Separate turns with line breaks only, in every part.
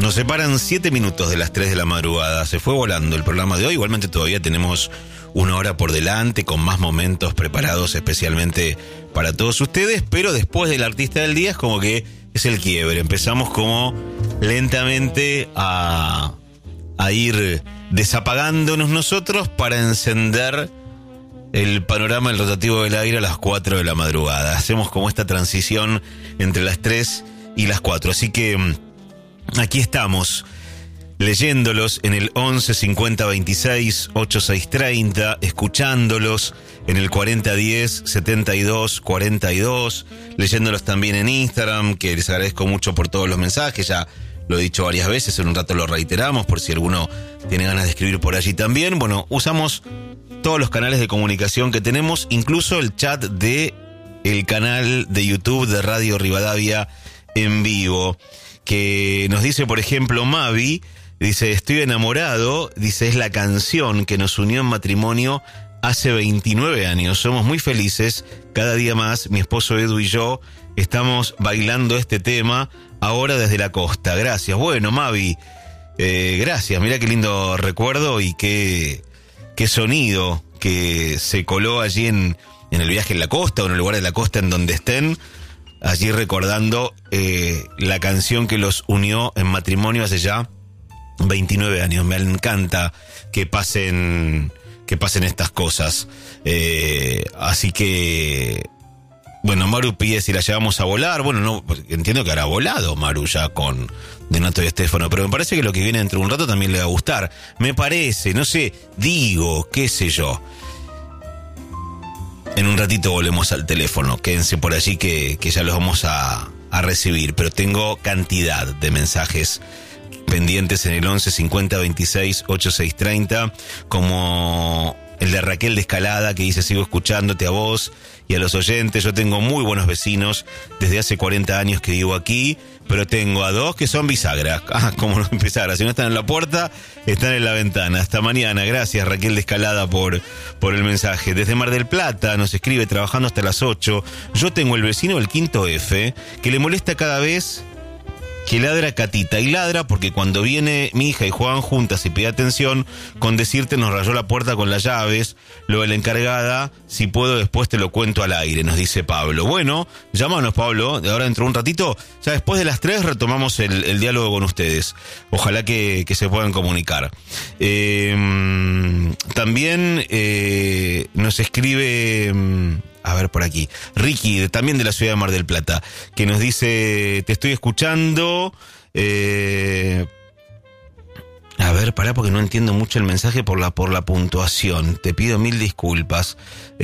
Nos separan 7 minutos de las 3 de la madrugada. Se fue volando el programa de hoy. Igualmente todavía tenemos una hora por delante con más momentos preparados especialmente para todos ustedes. Pero después del artista del día es como que es el quiebre. Empezamos como lentamente a ir desapagándonos nosotros para encender el panorama del rotativo del aire a las 4 de la madrugada. Hacemos como esta transición entre las 3 y las 4. Así que aquí estamos, leyéndolos en el 11 50 26 86 30, escuchándolos en el 40 10 72 42, leyéndolos también en Instagram, que les agradezco mucho por todos los mensajes. Ya lo he dicho varias veces, en un rato lo reiteramos por si alguno tiene ganas de escribir por allí también. Bueno, usamos todos los canales de comunicación que tenemos, incluso el chat de el canal de YouTube de Radio Rivadavia en vivo, que nos dice, por ejemplo, Mavi, dice, estoy enamorado, dice, es la canción que nos unió en matrimonio hace 29 años, somos muy felices, cada día más, mi esposo Edu y yo estamos bailando este tema ahora desde la costa. Gracias. Bueno, Mavi, gracias, mirá qué lindo recuerdo y qué sonido que se coló allí en el viaje en la costa o en el lugar de la costa en donde estén, allí recordando la canción que los unió en matrimonio hace ya 29 años. Me encanta que pasen estas cosas. Así que, bueno, Maru pide si la llevamos a volar. Bueno, no, entiendo que habrá volado Maru ya con Donato y Estefano, pero me parece que lo que viene dentro de un rato también le va a gustar. Me parece, no sé, digo, qué sé yo. En un ratito volvemos al teléfono, quédense por allí que ya los vamos a recibir, pero tengo cantidad de mensajes pendientes en el 11 50 26 86 30, como el de Raquel de Escalada, que dice, sigo escuchándote a vos y a los oyentes. Yo tengo muy buenos vecinos, desde hace 40 años que vivo aquí, pero tengo a 2 que son bisagra. ¿Cómo no bisagra? Si no están en la puerta, están en la ventana. Hasta mañana. Gracias, Raquel de Escalada, por el mensaje. Desde Mar del Plata nos escribe, trabajando hasta las 8. Yo tengo el vecino del quinto F, que le molesta cada vez que ladra Catita, y ladra porque cuando viene mi hija y juegan juntas y pide atención, con decirte nos rayó la puerta con las llaves, lo de la encargada, si puedo después te lo cuento al aire, nos dice Pablo. Bueno, llámanos, Pablo, de ahora dentro de un ratito, ya después de las 3 retomamos el diálogo con ustedes. Ojalá que se puedan comunicar. También nos escribe... a ver, por aquí, Ricky, también de la ciudad de Mar del Plata, que nos dice, te estoy escuchando. A ver, pará, porque no entiendo mucho el mensaje por la puntuación. Te pido 1000 disculpas.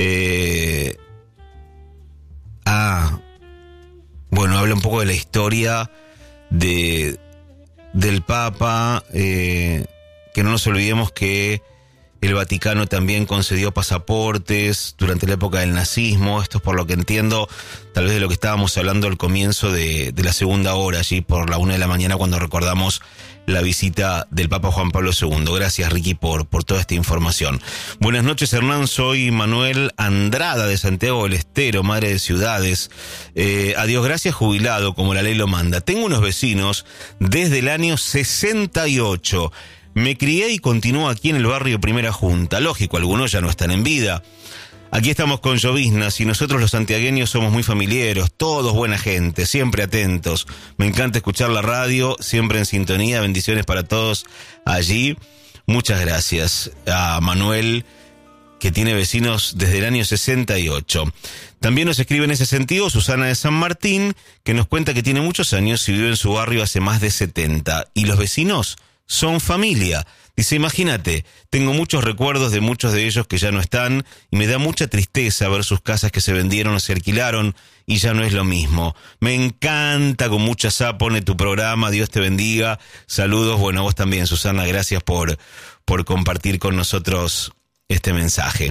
Bueno, habla un poco de la historia del Papa, que no nos olvidemos que el Vaticano también concedió pasaportes durante la época del nazismo. Esto es por lo que entiendo, tal vez de lo que estábamos hablando al comienzo de la segunda hora, allí por la 1 de la mañana, cuando recordamos la visita del Papa Juan Pablo II. Gracias, Ricky, por toda esta información. Buenas noches, Hernán. Soy Manuel Andrada, de Santiago del Estero, madre de ciudades. Adiós, gracias, jubilado, como la ley lo manda. Tengo unos vecinos desde el año 68. Me crié y continúo aquí en el barrio Primera Junta. Lógico, algunos ya no están en vida. Aquí estamos con lloviznas y nosotros los santiagueños somos muy familiares, todos buena gente, siempre atentos. Me encanta escuchar la radio, siempre en sintonía. Bendiciones para todos allí. Muchas gracias a Manuel, que tiene vecinos desde el año 68. También nos escribe en ese sentido Susana de San Martín, que nos cuenta que tiene muchos años y vive en su barrio hace más de 70. Y los vecinos son familia. Dice, imagínate, tengo muchos recuerdos de muchos de ellos que ya no están y me da mucha tristeza ver sus casas que se vendieron o se alquilaron y ya no es lo mismo. Me encanta, con mucha pone tu programa, Dios te bendiga. Saludos, bueno, vos también, Susana, gracias por compartir con nosotros este mensaje.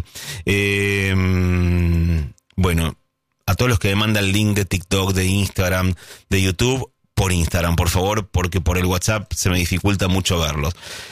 Bueno, a todos los que me mandan el link de TikTok, de Instagram, de YouTube, por Instagram, por favor, porque por el WhatsApp se me dificulta mucho verlos.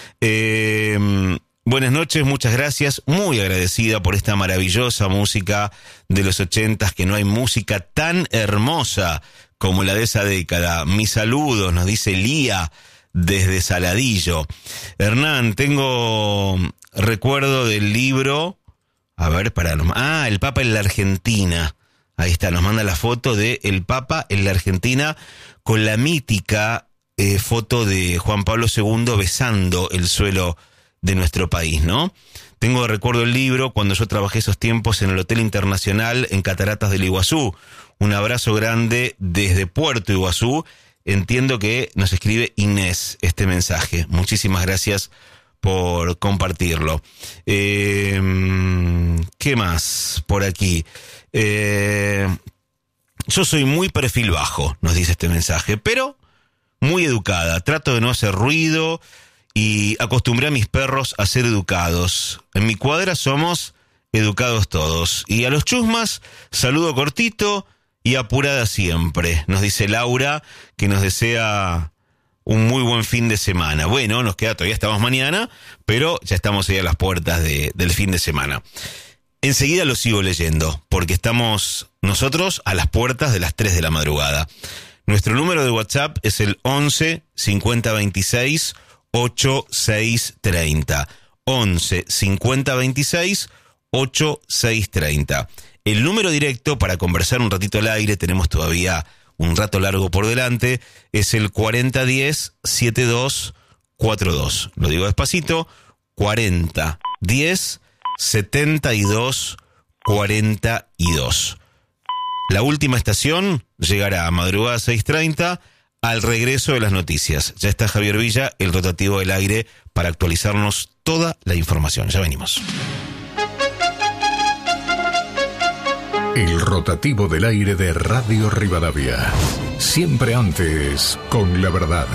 Buenas noches, muchas gracias. Muy agradecida por esta maravillosa música de los 80s, que no hay música tan hermosa como la de esa década. Mis saludos, nos dice Lía desde Saladillo. Hernán, tengo recuerdo del libro, El Papa en la Argentina. Ahí está, nos manda la foto de El Papa en la Argentina con la mítica foto de Juan Pablo II besando el suelo de nuestro país, ¿no? Tengo de recuerdo el libro cuando yo trabajé esos tiempos en el Hotel Internacional en Cataratas del Iguazú. Un abrazo grande desde Puerto Iguazú. Entiendo que nos escribe Inés este mensaje. Muchísimas gracias por compartirlo. ¿Qué más por aquí? Yo soy muy perfil bajo, nos dice este mensaje, pero muy educada. Trato de no hacer ruido y acostumbré a mis perros a ser educados. En mi cuadra somos educados todos. Y a los chusmas, saludo cortito y apurada siempre. Nos dice Laura, que nos desea un muy buen fin de semana. Bueno, nos queda, todavía estamos mañana, pero ya estamos ahí a las puertas del fin de semana. Enseguida lo sigo leyendo, porque estamos nosotros a las puertas de las 3 de la madrugada. Nuestro número de WhatsApp es el 11 50 26 8630. 11 50 26 8630. El número directo para conversar un ratito al aire, tenemos todavía un rato largo por delante, es el 4010 7242. Lo digo despacito, 4010 7242. La última estación llegará a madrugada 6:30 al regreso de las noticias. Ya está Javier Villa, el rotativo del aire, para actualizarnos toda la información. Ya venimos.
El rotativo del aire de Radio Rivadavia. Siempre antes con la verdad.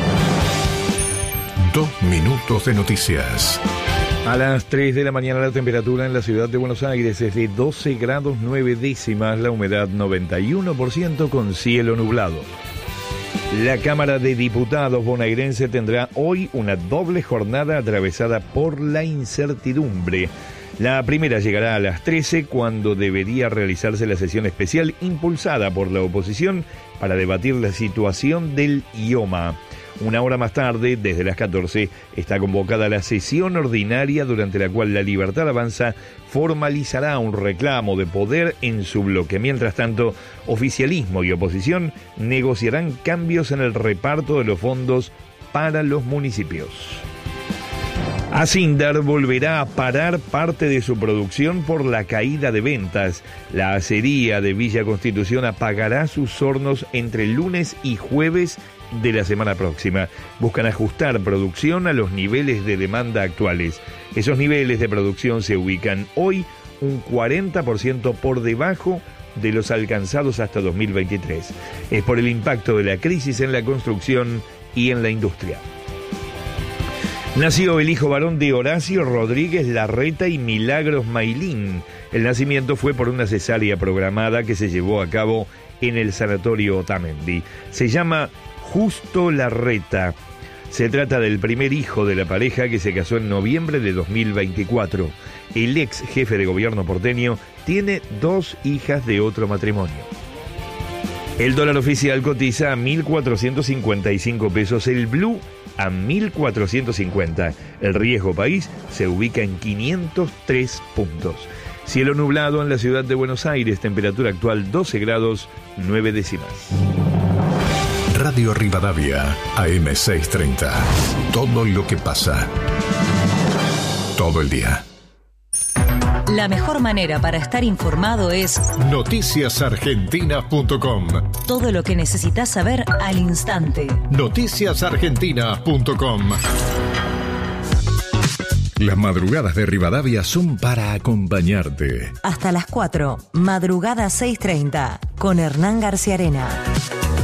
2 minutos de noticias.
A las 3 de la mañana la temperatura en la ciudad de Buenos Aires es de 12 grados 9 décimas, la humedad 91% con cielo nublado. La Cámara de Diputados bonaerense tendrá hoy una doble jornada atravesada por la incertidumbre. La primera llegará a las 13, cuando debería realizarse la sesión especial impulsada por la oposición para debatir la situación del IOMA. Una hora más tarde, desde las 14, está convocada la sesión ordinaria durante la cual La Libertad Avanza formalizará un reclamo de poder en su bloque. Mientras tanto, oficialismo y oposición negociarán cambios en el reparto de los fondos para los municipios. Acindar volverá a parar parte de su producción por la caída de ventas. La acería de Villa Constitución apagará sus hornos entre lunes y jueves de la semana próxima. Buscan ajustar producción a los niveles de demanda actuales. Esos niveles de producción se ubican hoy un 40% por debajo de los alcanzados hasta 2023. Es por el impacto de la crisis en la construcción y en la industria. Nació el hijo varón de Horacio Rodríguez Larreta y Milagros Mailín. El nacimiento fue por una cesárea programada que se llevó a cabo en el sanatorio Otamendi. Se llama Justo Larreta. Se trata del primer hijo de la pareja, que se casó en noviembre de 2024. El ex jefe de gobierno porteño tiene 2 hijas de otro matrimonio. El dólar oficial cotiza a 1.455 pesos, el blue a 1.450. El riesgo país se ubica en 503 puntos. Cielo nublado en la ciudad de Buenos Aires, temperatura actual 12 grados 9 décimas.
Radio Rivadavia, AM 630. Todo lo que pasa. Todo el día.
La mejor manera para estar informado es
noticiasargentinas.com.
Todo lo que necesitas saber al instante.
Noticiasargentinas.com. Las madrugadas de Rivadavia son para acompañarte.
Hasta las 4, madrugada 6:30, con Hernán García Arena.